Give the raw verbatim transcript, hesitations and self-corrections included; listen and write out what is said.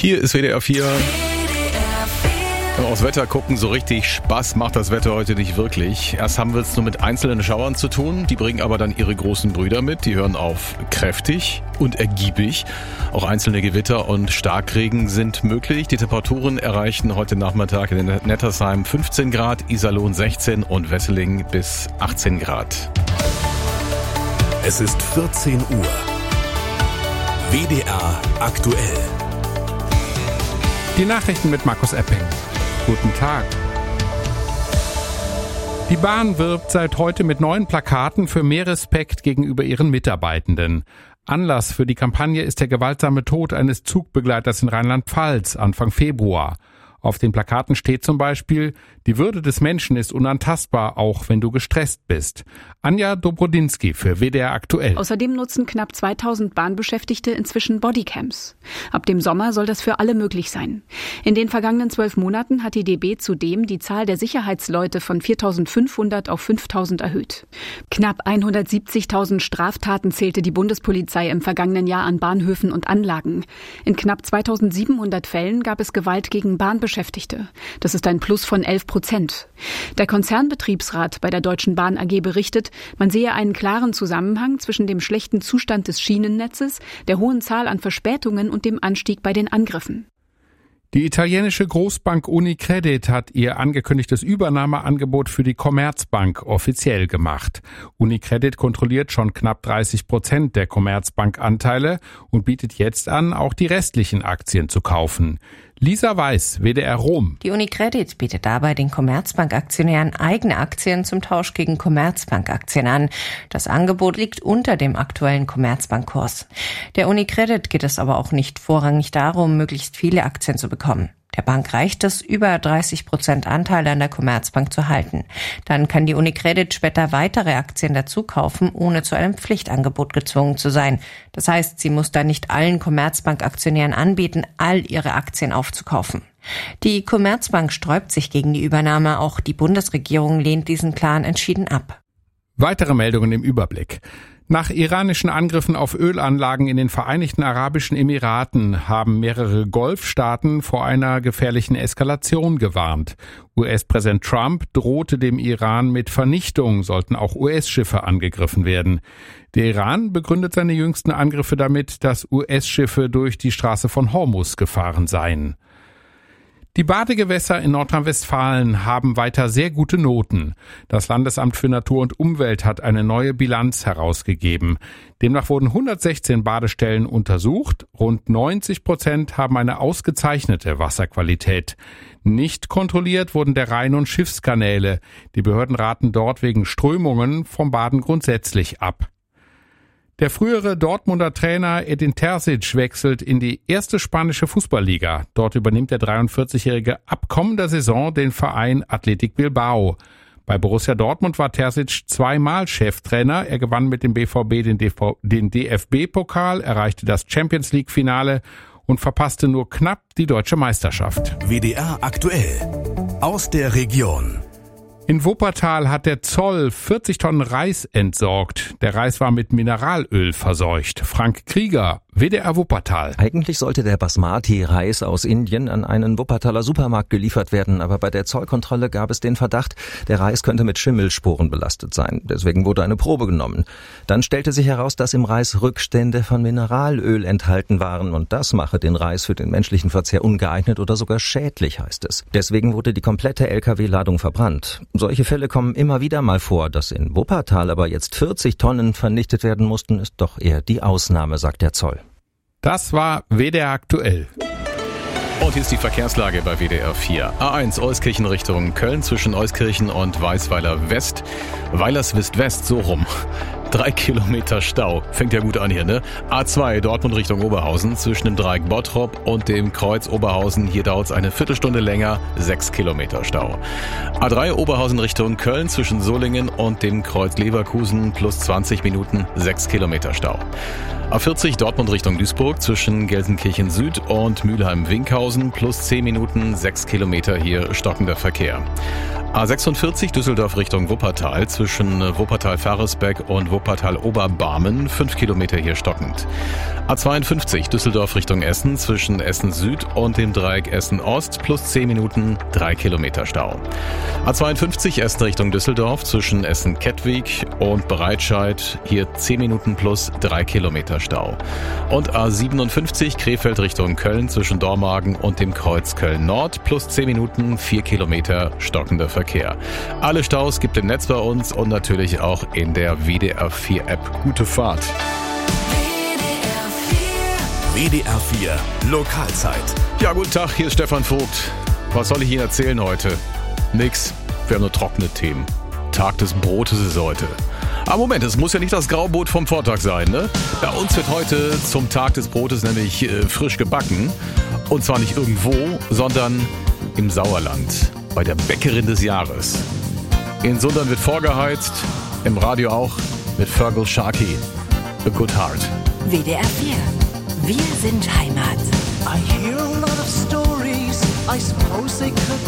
Hier ist W D R vier. Wenn wir aufs Wetter gucken, so richtig Spaß macht das Wetter heute nicht wirklich. Erst haben wir es nur mit einzelnen Schauern zu tun, die bringen aber dann ihre großen Brüder mit. Die hören auf kräftig und ergiebig. Auch einzelne Gewitter und Starkregen sind möglich. Die Temperaturen erreichen heute Nachmittag in Nettersheim fünfzehn Grad, Iserlohn sechzehn und Wesseling bis achtzehn Grad. Es ist vierzehn Uhr. W D R aktuell. Die Nachrichten mit Markus Epping. Guten Tag. Die Bahn wirbt seit heute mit neuen Plakaten für mehr Respekt gegenüber ihren Mitarbeitenden. Anlass für die Kampagne ist der gewaltsame Tod eines Zugbegleiters in Rheinland-Pfalz Anfang Februar. Auf den Plakaten steht zum Beispiel: Die Würde des Menschen ist unantastbar, auch wenn du gestresst bist. Anja Dobrodinsky für W D R aktuell. Außerdem nutzen knapp zweitausend Bahnbeschäftigte inzwischen Bodycams. Ab dem Sommer soll das für alle möglich sein. In den vergangenen zwölf Monaten hat die D B zudem die Zahl der Sicherheitsleute von viertausendfünfhundert auf fünftausend erhöht. Knapp hundertsiebzigtausend Straftaten zählte die Bundespolizei im vergangenen Jahr an Bahnhöfen und Anlagen. In knapp zweitausendsiebenhundert Fällen gab es Gewalt gegen Bahnbeschäftigte. Das ist ein Plus von elf Prozent. Der Konzernbetriebsrat bei der Deutschen Bahn A G berichtet, man sehe einen klaren Zusammenhang zwischen dem schlechten Zustand des Schienennetzes, der hohen Zahl an Verspätungen und dem Anstieg bei den Angriffen. Die italienische Großbank Unicredit hat ihr angekündigtes Übernahmeangebot für die Commerzbank offiziell gemacht. Unicredit kontrolliert schon knapp dreißig Prozent der Commerzbank-Anteile und bietet jetzt an, auch die restlichen Aktien zu kaufen. Lisa Weiß, W D R Rom. Die Unicredit bietet dabei den Commerzbank-Aktionären eigene Aktien zum Tausch gegen Commerzbank-Aktien an. Das Angebot liegt unter dem aktuellen Commerzbank-Kurs. Der Unicredit geht es aber auch nicht vorrangig darum, möglichst viele Aktien zu bekommen. Der Bank reicht es, über dreißig Prozent Anteile an der Commerzbank zu halten. Dann kann die Unicredit später weitere Aktien dazu kaufen, ohne zu einem Pflichtangebot gezwungen zu sein. Das heißt, sie muss dann nicht allen Commerzbank-Aktionären anbieten, all ihre Aktien aufzukaufen. Die Commerzbank sträubt sich gegen die Übernahme. Auch die Bundesregierung lehnt diesen Plan entschieden ab. Weitere Meldungen im Überblick. Nach iranischen Angriffen auf Ölanlagen in den Vereinigten Arabischen Emiraten haben mehrere Golfstaaten vor einer gefährlichen Eskalation gewarnt. U S-Präsident Trump drohte dem Iran mit Vernichtung, sollten auch U S-Schiffe angegriffen werden. Der Iran begründet seine jüngsten Angriffe damit, dass U S-Schiffe durch die Straße von Hormuz gefahren seien. Die Badegewässer in Nordrhein-Westfalen haben weiter sehr gute Noten. Das Landesamt für Natur und Umwelt hat eine neue Bilanz herausgegeben. Demnach wurden hundertsechzehn Badestellen untersucht. Rund neunzig Prozent haben eine ausgezeichnete Wasserqualität. Nicht kontrolliert wurden der Rhein- und Schiffskanäle. Die Behörden raten dort wegen Strömungen vom Baden grundsätzlich ab. Der frühere Dortmunder Trainer Edin Terzic wechselt in die erste spanische Fußballliga. Dort übernimmt der dreiundvierzigjährige ab kommender Saison den Verein Athletic Bilbao. Bei Borussia Dortmund war Terzic zweimal Cheftrainer. Er gewann mit dem B V B den D F B-Pokal, erreichte das Champions-League-Finale und verpasste nur knapp die deutsche Meisterschaft. W D R aktuell. Aus der Region. In Wuppertal hat der Zoll vierzig Tonnen Reis entsorgt. Der Reis war mit Mineralöl verseucht. Frank Krieger, W D R Wuppertal. Eigentlich sollte der Basmati-Reis aus Indien an einen Wuppertaler Supermarkt geliefert werden, aber bei der Zollkontrolle gab es den Verdacht, der Reis könnte mit Schimmelsporen belastet sein. Deswegen wurde eine Probe genommen. Dann stellte sich heraus, dass im Reis Rückstände von Mineralöl enthalten waren und das mache den Reis für den menschlichen Verzehr ungeeignet oder sogar schädlich, heißt es. Deswegen wurde die komplette L K W-Ladung verbrannt. Solche Fälle kommen immer wieder mal vor. Dass in Wuppertal aber jetzt vierzig Tonnen vernichtet werden mussten, ist doch eher die Ausnahme, sagt der Zoll. Das war W D R aktuell. Und hier ist die Verkehrslage bei W D R vier. A eins Euskirchen Richtung Köln zwischen Euskirchen und Weißweiler West. Weilerswist West, so rum. Drei Kilometer Stau. Fängt ja gut an hier, ne? A zwei Dortmund Richtung Oberhausen zwischen dem Dreieck Bottrop und dem Kreuz Oberhausen. Hier dauert es eine Viertelstunde länger. Sechs Kilometer Stau. A drei Oberhausen Richtung Köln zwischen Solingen und dem Kreuz Leverkusen plus zwanzig Minuten. Sechs Kilometer Stau. A vierzig Dortmund Richtung Duisburg zwischen Gelsenkirchen Süd und Mülheim-Winkhausen plus zehn Minuten. Sechs Kilometer hier stockender Verkehr. A sechsundvierzig Düsseldorf Richtung Wuppertal zwischen Wuppertal-Faresbeck und Wuppertal-Oberbarmen, fünf Kilometer hier stockend. A zweiundfünfzig Düsseldorf Richtung Essen zwischen Essen Süd und dem Dreieck Essen Ost plus zehn Minuten, drei Kilometer Stau. A zweiundfünfzig Essen Richtung Düsseldorf zwischen Essen-Kettwig und Bereitscheid, hier zehn Minuten plus drei Kilometer Stau. Und A siebenundfünfzig Krefeld Richtung Köln zwischen Dormagen und dem Kreuz Köln Nord plus zehn Minuten, vier Kilometer stockender Verkehr. Alle Staus gibt im Netz bei uns und natürlich auch in der W D R vier App. Gute Fahrt. W D R vier Lokalzeit. Ja, guten Tag, hier ist Stefan Vogt. Was soll ich Ihnen erzählen heute? Nix, wir haben nur trockene Themen. Tag des Brotes ist heute. Aber Moment, es muss ja nicht das Graubrot vom Vortag sein, ne? Bei uns wird heute zum Tag des Brotes nämlich äh, frisch gebacken. Und zwar nicht irgendwo, sondern im Sauerland. Bei der Bäckerin des Jahres. In Sundern wird vorgeheizt, im Radio auch mit Fergal Sharkey. A Good Heart. W D R vier. Wir sind Heimat. I hear a lot of stories. I suppose they could